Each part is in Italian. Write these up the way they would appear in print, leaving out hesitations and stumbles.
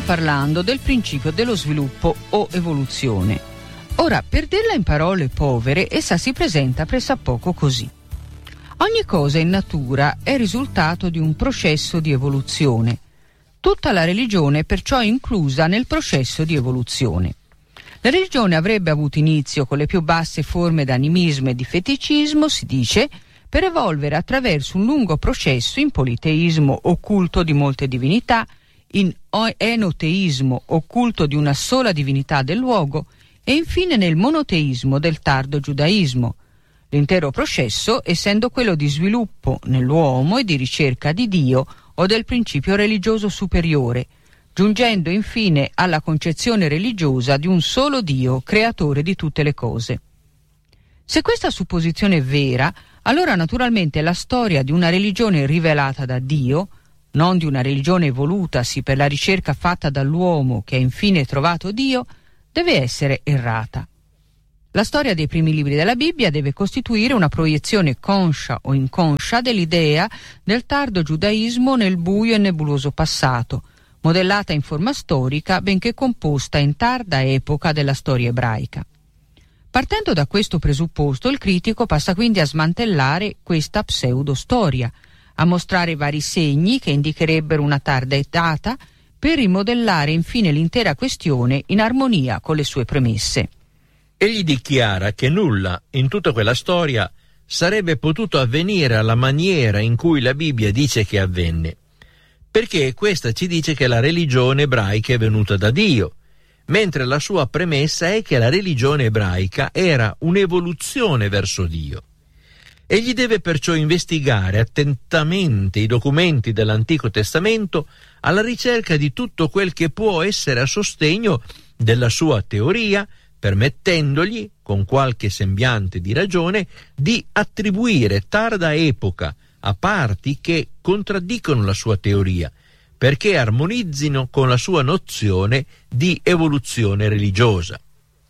parlando del principio dello sviluppo o evoluzione. Ora, per dirla in parole povere, essa si presenta pressappoco così. Ogni cosa in natura è risultato di un processo di evoluzione. Tutta la religione è perciò inclusa nel processo di evoluzione. La religione avrebbe avuto inizio con le più basse forme d'animismo e di feticismo, si dice, per evolvere attraverso un lungo processo in politeismo o culto di molte divinità, in enoteismo o culto di una sola divinità del luogo e infine nel monoteismo del tardo giudaismo. L'intero processo essendo quello di sviluppo nell'uomo e di ricerca di Dio o del principio religioso superiore, giungendo infine alla concezione religiosa di un solo Dio, creatore di tutte le cose. Se questa supposizione è vera, allora naturalmente la storia di una religione rivelata da Dio, non di una religione evolutasi per la ricerca fatta dall'uomo che ha infine trovato Dio, deve essere errata. La storia dei primi libri della Bibbia deve costituire una proiezione conscia o inconscia dell'idea del tardo giudaismo nel buio e nebuloso passato, modellata in forma storica benché composta in tarda epoca della storia ebraica. Partendo da questo presupposto, il critico passa quindi a smantellare questa pseudo-storia, a mostrare vari segni che indicherebbero una tarda data, per rimodellare infine l'intera questione in armonia con le sue premesse. Egli dichiara che nulla in tutta quella storia sarebbe potuto avvenire alla maniera in cui la Bibbia dice che avvenne, perché questa ci dice che la religione ebraica è venuta da Dio, mentre la sua premessa è che la religione ebraica era un'evoluzione verso Dio. Egli deve perciò investigare attentamente i documenti dell'Antico Testamento alla ricerca di tutto quel che può essere a sostegno della sua teoria, permettendogli, con qualche sembiante di ragione, di attribuire tarda epoca a parti che contraddicono la sua teoria, perché armonizzino con la sua nozione di evoluzione religiosa.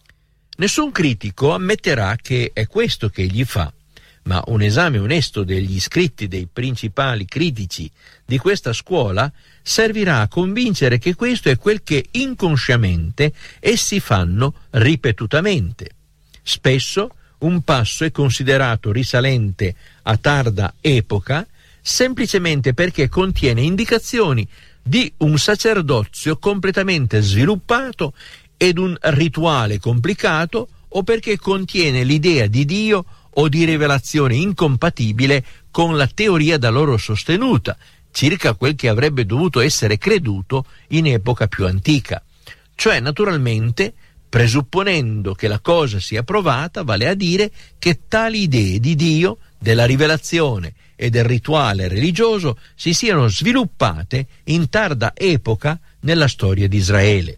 Nessun critico ammetterà che è questo che egli fa, ma un esame onesto degli scritti dei principali critici di questa scuola servirà a convincere che questo è quel che inconsciamente essi fanno ripetutamente. Spesso un passo è considerato risalente a tarda epoca semplicemente perché contiene indicazioni di un sacerdozio completamente sviluppato ed un rituale complicato, o perché contiene l'idea di Dio o di rivelazione incompatibile con la teoria da loro sostenuta, circa quel che avrebbe dovuto essere creduto in epoca più antica. Cioè, naturalmente, presupponendo che la cosa sia provata, vale a dire che tali idee di Dio, della rivelazione e del rituale religioso si siano sviluppate in tarda epoca nella storia di Israele.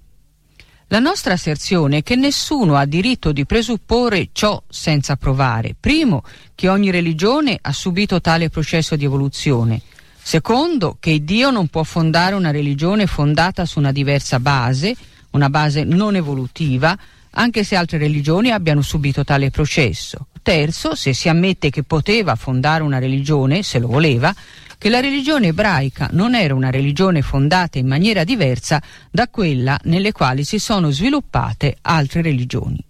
La nostra asserzione è che nessuno ha diritto di presupporre ciò senza provare. Primo, che ogni religione ha subito tale processo di evoluzione. Secondo, che Dio non può fondare una religione fondata su una diversa base, una base non evolutiva, anche se altre religioni abbiano subito tale processo. Terzo, se si ammette che poteva fondare una religione, se lo voleva, che la religione ebraica non era una religione fondata in maniera diversa da quella nelle quali si sono sviluppate altre religioni.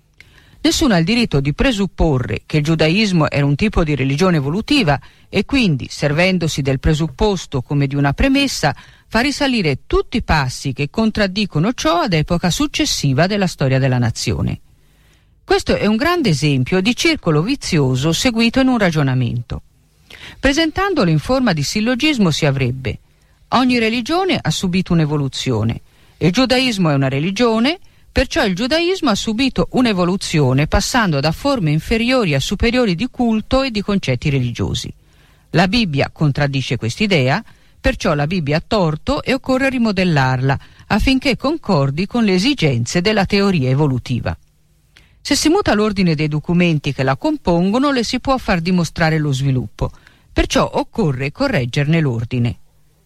Nessuno ha il diritto di presupporre che il giudaismo era un tipo di religione evolutiva e quindi, servendosi del presupposto come di una premessa, fa risalire tutti i passi che contraddicono ciò ad epoca successiva della storia della nazione. Questo è un grande esempio di circolo vizioso seguito in un ragionamento. Presentandolo in forma di sillogismo si avrebbe: ogni religione ha subito un'evoluzione, il giudaismo è una religione, perciò il giudaismo ha subito un'evoluzione passando da forme inferiori a superiori di culto e di concetti religiosi. La Bibbia contraddice quest'idea, perciò la Bibbia ha torto e occorre rimodellarla affinché concordi con le esigenze della teoria evolutiva. Se si muta l'ordine dei documenti che la compongono, le si può far dimostrare lo sviluppo, perciò occorre correggerne l'ordine.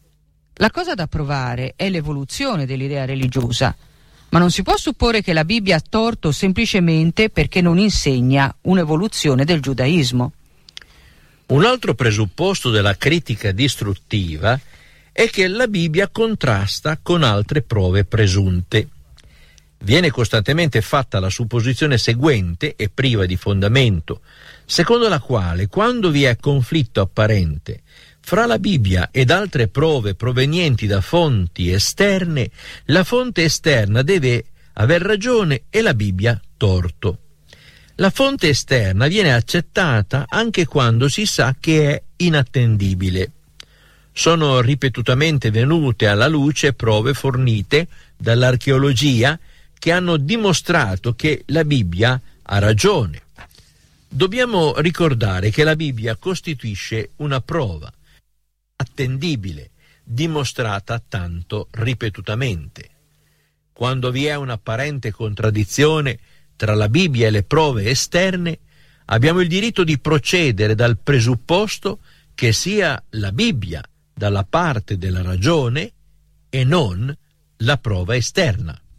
La cosa da provare è l'evoluzione dell'idea religiosa, ma non si può supporre che la Bibbia ha torto semplicemente perché non insegna un'evoluzione del giudaismo. Un altro presupposto della critica distruttiva è che la Bibbia contrasta con altre prove presunte. Viene costantemente fatta la supposizione seguente, e priva di fondamento, secondo la quale quando vi è conflitto apparente fra la Bibbia ed altre prove provenienti da fonti esterne, la fonte esterna deve aver ragione e la Bibbia torto. La fonte esterna viene accettata anche quando si sa che è inattendibile. Sono ripetutamente venute alla luce prove fornite dall'archeologia che hanno dimostrato che la Bibbia ha ragione. Dobbiamo ricordare che la Bibbia costituisce una prova attendibile, dimostrata tanto ripetutamente. Quando vi è un'apparente contraddizione tra la Bibbia e le prove esterne, abbiamo il diritto di procedere dal presupposto che sia la Bibbia dalla parte della ragione e non la prova esterna.